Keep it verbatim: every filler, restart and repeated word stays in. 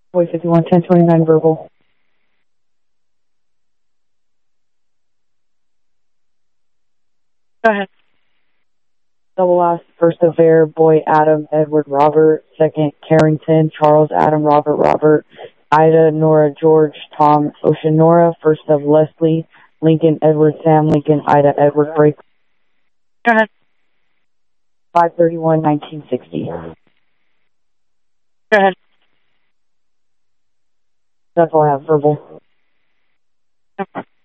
Boy fifty-one, ten twenty-nine verbal. Go ahead. Double last, first of air, boy Adam, Edward, Robert. Second, Carrington, Charles, Adam, Robert, Robert. Ida, Nora, George, Tom, Ocean, Nora. First of Leslie, Lincoln, Edward, Sam, Lincoln, Ida, Edward, break. Go ahead. five thirty-one, nineteen sixty. Go ahead. That's all I have, verbal. Okay.